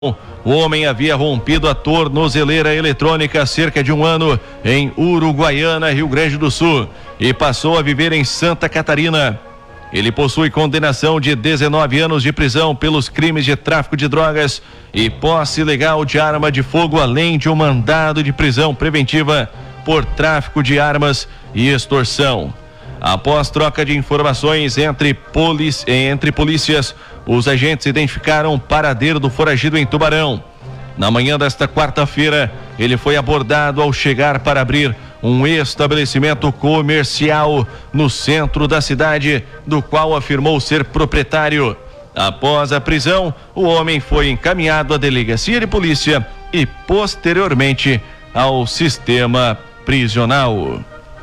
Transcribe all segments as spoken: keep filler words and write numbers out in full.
O homem havia rompido a tornozeleira eletrônica há cerca de um ano em Uruguaiana, Rio Grande do Sul, e passou a viver em Santa Catarina. Ele possui condenação de dezenove anos de prisão pelos crimes de tráfico de drogas e posse ilegal de arma de fogo, além de um mandado de prisão preventiva por tráfico de armas e extorsão. Após troca de informações entre, polic... entre polícias, os agentes identificaram o paradeiro do foragido em Tubarão. Na manhã desta quarta-feira, ele foi abordado ao chegar para abrir um estabelecimento comercial no centro da cidade, do qual afirmou ser proprietário. Após a prisão, o homem foi encaminhado à delegacia de polícia e posteriormente ao sistema prisional.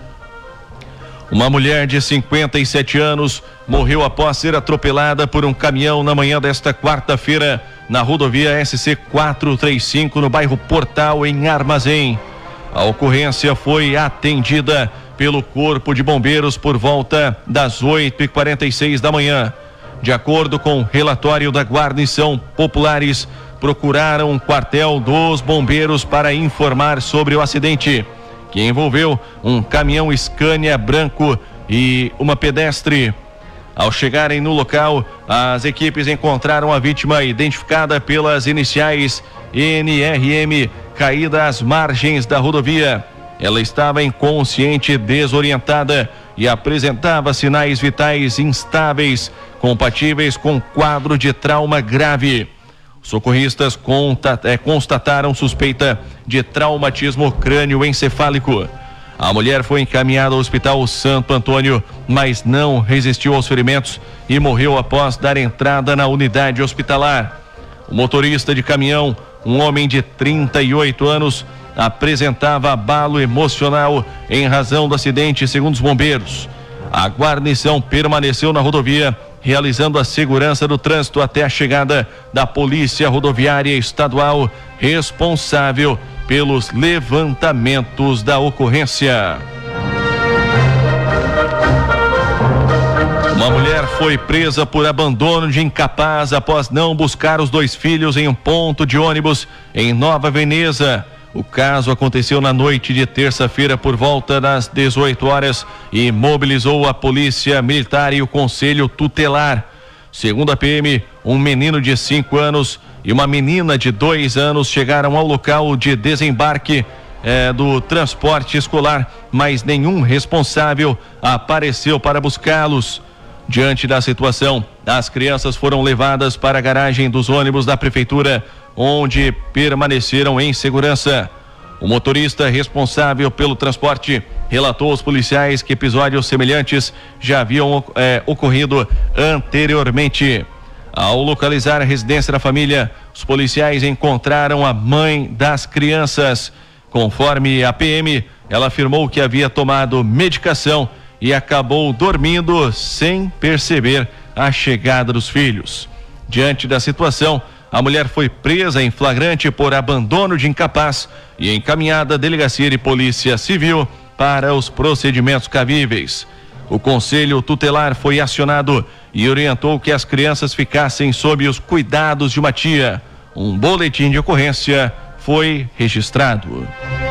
Uma mulher de cinquenta e sete anos morreu após ser atropelada por um caminhão na manhã desta quarta-feira na rodovia S C quatrocentos e trinta e cinco, no bairro Portal, em Armazém. A ocorrência foi atendida pelo Corpo de Bombeiros por volta das oito e quarenta e seis da manhã. De acordo com o relatório da guarnição, populares procuraram o quartel dos bombeiros para informar sobre o acidente, que envolveu um caminhão Scania branco e uma pedestre. Ao chegarem no local, as equipes encontraram a vítima identificada pelas iniciais N R M, caída às margens da rodovia. Ela estava inconsciente e desorientada e apresentava sinais vitais instáveis, compatíveis com quadro de trauma grave. Socorristas conta, é, constataram suspeita de traumatismo crânioencefálico. A mulher foi encaminhada ao Hospital Santo Antônio, mas não resistiu aos ferimentos e morreu após dar entrada na unidade hospitalar. O motorista de caminhão, um homem de trinta e oito anos, apresentava abalo emocional em razão do acidente, segundo os bombeiros. A guarnição permaneceu na rodovia, realizando a segurança do trânsito até a chegada da Polícia Rodoviária Estadual, responsável pelos levantamentos da ocorrência. Uma mulher foi presa por abandono de incapaz após não buscar os dois filhos em um ponto de ônibus em Nova Veneza. O caso aconteceu na noite de terça-feira por volta das dezoito horas e mobilizou a Polícia Militar e o Conselho Tutelar. Segundo a P M, um menino de cinco anos e uma menina de dois anos chegaram ao local de desembarque eh, do transporte escolar, mas nenhum responsável apareceu para buscá-los. Diante da situação, as crianças foram levadas para a garagem dos ônibus da prefeitura, onde permaneceram em segurança. O motorista responsável pelo transporte relatou aos policiais que episódios semelhantes já haviam é, ocorrido anteriormente. Ao localizar a residência da família, os policiais encontraram a mãe das crianças. Conforme a P M, ela afirmou que havia tomado medicação e acabou dormindo sem perceber a chegada dos filhos. Diante da situação, a mulher foi presa em flagrante por abandono de incapaz e encaminhada à delegacia de polícia civil para os procedimentos cabíveis. O Conselho Tutelar foi acionado e orientou que as crianças ficassem sob os cuidados de uma tia. Um boletim de ocorrência foi registrado.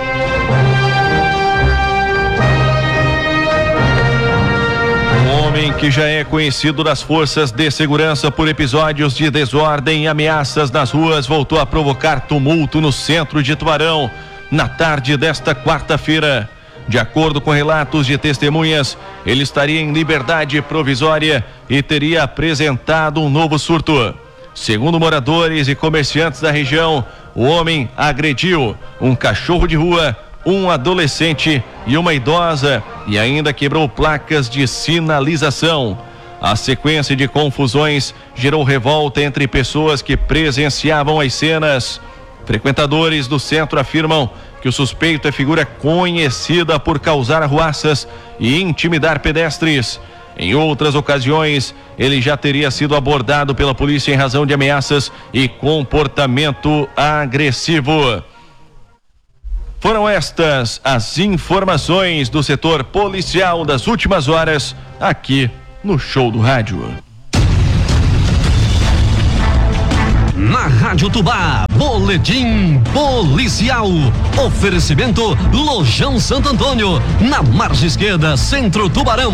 Homem que já é conhecido das forças de segurança por episódios de desordem e ameaças nas ruas voltou a provocar tumulto no centro de Tubarão na tarde desta quarta-feira. De acordo com relatos de testemunhas, ele estaria em liberdade provisória e teria apresentado um novo surto. Segundo moradores e comerciantes da região, o homem agrediu um cachorro de rua, um adolescente e uma idosa e ainda quebrou placas de sinalização. A sequência de confusões gerou revolta entre pessoas que presenciavam as cenas. Frequentadores do centro afirmam que o suspeito é figura conhecida por causar arruaças e intimidar pedestres. Em outras ocasiões, ele já teria sido abordado pela polícia em razão de ameaças e comportamento agressivo. Foram estas as informações do setor policial das últimas horas, aqui no Show do Rádio. Na Na Rádio Tubá, Boletim Policial. Oferecimento Lojão Santo Antônio, na margem esquerda, Centro Tubarão.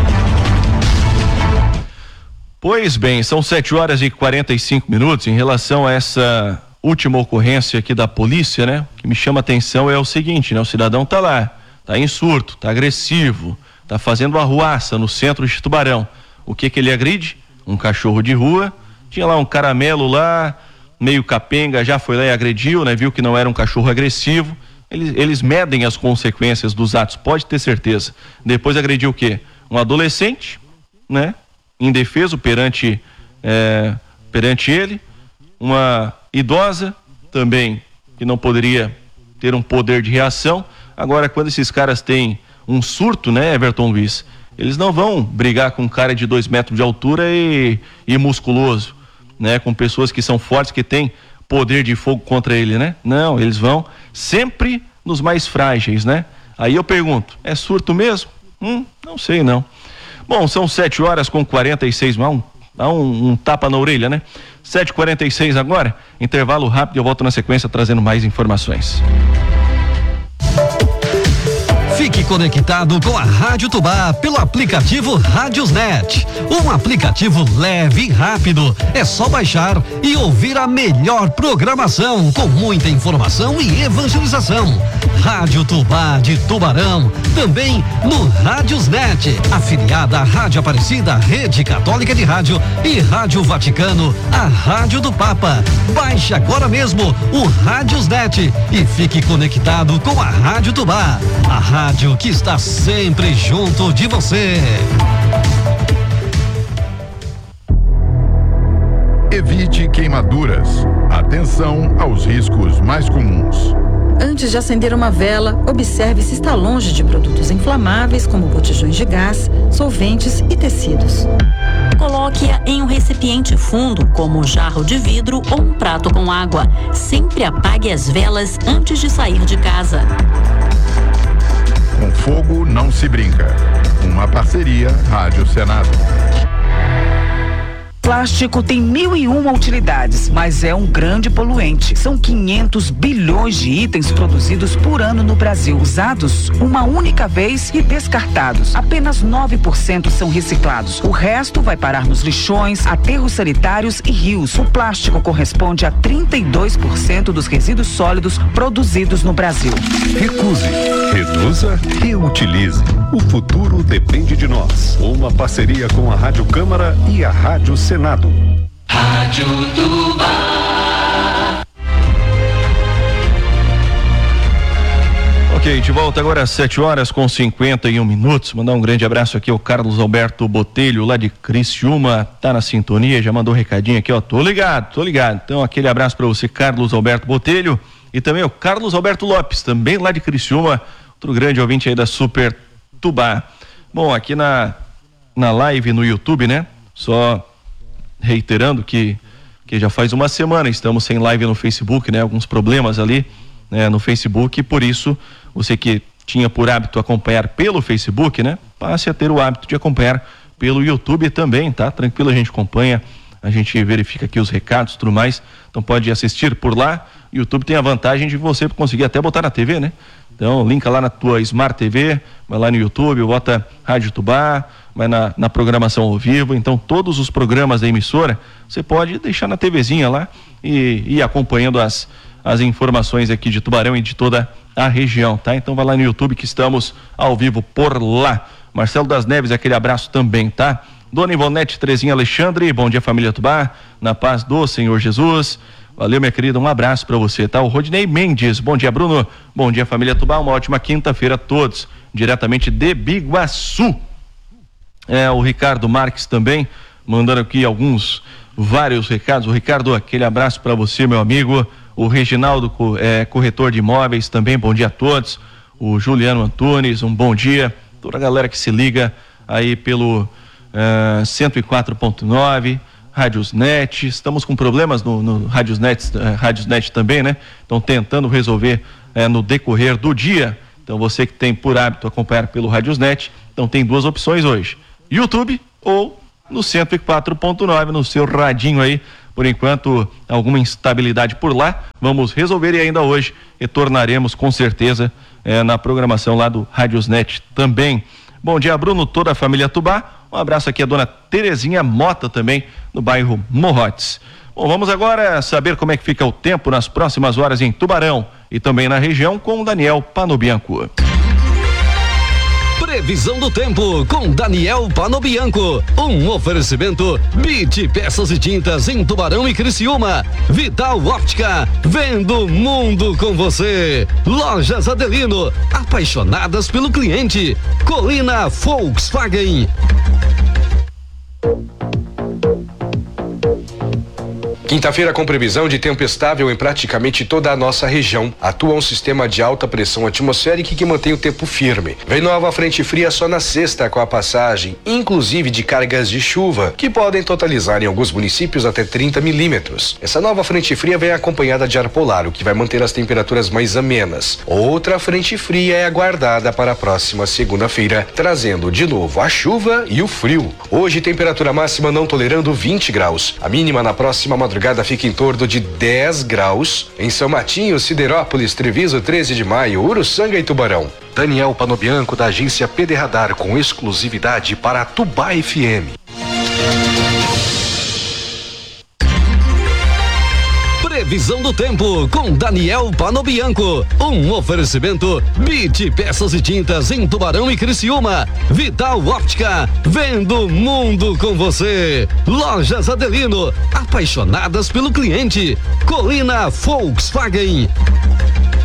Pois bem, são sete horas e quarenta e cinco minutos. Em relação a essa última ocorrência aqui da polícia, né? O que me chama a atenção é o seguinte, né? O cidadão tá lá, tá em surto, tá agressivo, tá fazendo arruaça no centro de Tubarão. O que que ele agride? Um cachorro de rua. Tinha lá um caramelo lá, meio capenga, já foi lá e agrediu, né? Viu que não era um cachorro agressivo. Eles, eles medem as consequências dos atos, pode ter certeza. Depois agrediu o quê? Um adolescente, né? Indefeso perante, é, perante ele. Uma idosa também, que não poderia ter um poder de reação. Agora, quando esses caras têm um surto, né, Everton Luiz? Eles não vão brigar com um cara de dois metros de altura e, e musculoso, né? Com pessoas que são fortes, que têm poder de fogo contra ele, né? Não, eles vão sempre nos mais frágeis, né? Aí eu pergunto, é surto mesmo? Hum, não sei não. Bom, são sete horas com quarenta e seis, dá um, um, um tapa na orelha, né? sete e quarenta e seis agora, intervalo rápido e eu volto na sequência trazendo mais informações. Fique conectado com a Rádio Tubá pelo aplicativo Rádiosnet. Um aplicativo leve e rápido. É só baixar e ouvir a melhor programação com muita informação e evangelização. Rádio Tubá de Tubarão, também no Rádiosnet, afiliada à Rádio Aparecida, Rede Católica de Rádio e Rádio Vaticano, a Rádio do Papa. Baixe agora mesmo o Rádiosnet e fique conectado com a Rádio Tubá. A rádio que está sempre junto de você. Evite queimaduras. Atenção aos riscos mais comuns. Antes de acender uma vela, observe se está longe de produtos inflamáveis, como botijões de gás, solventes e tecidos. Coloque-a em um recipiente fundo, como um jarro de vidro ou um prato com água. Sempre apague as velas antes de sair de casa. Com fogo não se brinca. Uma parceria Rádio Senado. Plástico tem mil e uma utilidades, mas é um grande poluente. São quinhentos bilhões de itens produzidos por ano no Brasil, usados uma única vez e descartados. Apenas nove por cento são reciclados. O resto vai parar nos lixões, aterros sanitários e rios. O plástico corresponde a trinta e dois por cento dos resíduos sólidos produzidos no Brasil. Recuse, reduza, reutilize. O futuro depende de nós. Uma parceria com a Rádio Câmara e a Rádio Senado. Rádio Tubá. Ok, de volta agora às sete horas com cinquenta e um minutos. Mandar um grande abraço aqui ao Carlos Alberto Botelho, lá de Criciúma, tá na sintonia, já mandou um recadinho aqui, ó. Tô ligado, tô ligado. Então, aquele abraço para você, Carlos Alberto Botelho, e também o Carlos Alberto Lopes, também lá de Criciúma, outro grande ouvinte aí da Super Tubá. Bom, aqui na, na live no YouTube, né? Só reiterando que, que já faz uma semana estamos sem live no Facebook, né? Alguns problemas ali, né, no Facebook, e por isso você que tinha por hábito acompanhar pelo Facebook, né? Passe a ter o hábito de acompanhar pelo YouTube também, tá? Tranquilo, a gente acompanha, a gente verifica aqui os recados e tudo mais, então pode assistir por lá. O YouTube tem a vantagem de você conseguir até botar na T V, né? Então, linka lá na tua Smart T V, vai lá no YouTube, bota Rádio Tubá, vai na, na programação ao vivo. Então, todos os programas da emissora, você pode deixar na TVzinha lá e ir acompanhando as, as informações aqui de Tubarão e de toda a região, tá? Então, vai lá no YouTube que estamos ao vivo por lá. Marcelo das Neves, aquele abraço também, tá? Dona Ivonete Terezinha Alexandre, bom dia família Tubá, na paz do Senhor Jesus. Valeu, minha querida, um abraço para você, tá? O Rodinei Mendes, bom dia, Bruno, bom dia, família Tubá, uma ótima quinta-feira a todos, diretamente de Biguaçu. É, o Ricardo Marques também, mandando aqui alguns, vários recados. O Ricardo, aquele abraço para você, meu amigo. O Reginaldo, é, corretor de imóveis, também, bom dia a todos. O Juliano Antunes, um bom dia. Toda a galera que se liga aí pelo uh, cento e quatro ponto nove, Rádiosnet. Estamos com problemas no, no Rádiosnet, uh, Rádiosnet também, né? Estão tentando resolver uh, no decorrer do dia. Então você que tem por hábito acompanhar pelo Rádiosnet, então tem duas opções hoje: YouTube ou no cento e quatro ponto nove, no seu radinho aí, Por enquanto, alguma instabilidade por lá. Vamos resolver e ainda hoje retornaremos com certeza eh, na programação lá do Radiosnet também. Bom dia, Bruno, toda a família Tubá. Um abraço aqui a dona Terezinha Mota também, no bairro Morrotes. Bom, vamos agora saber como é que fica o tempo nas próximas horas em Tubarão e também na região com o Daniel Panobianco. Previsão do tempo com Daniel Panobianco. Um oferecimento Bit Peças e Tintas em Tubarão e Criciúma. Vital Óptica, vendo o mundo com você. Lojas Adelino, apaixonadas pelo cliente. Colina Volkswagen. Quinta-feira com previsão de tempo estável em praticamente toda a nossa região. Atua um sistema de alta pressão atmosférica que mantém o tempo firme. Vem nova frente fria só na sexta com a passagem, inclusive de cargas de chuva, que podem totalizar em alguns municípios até trinta milímetros. Essa nova frente fria vem acompanhada de ar polar, o que vai manter as temperaturas mais amenas. Outra frente fria é aguardada para a próxima segunda-feira, trazendo de novo a chuva e o frio. Hoje, temperatura máxima não tolerando vinte graus. A mínima na próxima madrugada fica em torno de dez graus. Em São Matinho, Siderópolis, Treviso, treze de maio, Uruçanga e Tubarão. Daniel Panobianco, da agência P D Radar, com exclusividade para a Tubá F M. Previsão do tempo com Daniel Panobianco. Um oferecimento Bit Peças e Tintas em Tubarão e Criciúma. Vital Óptica, vendo o mundo com você. Lojas Adelino, apaixonadas pelo cliente. Colina Volkswagen.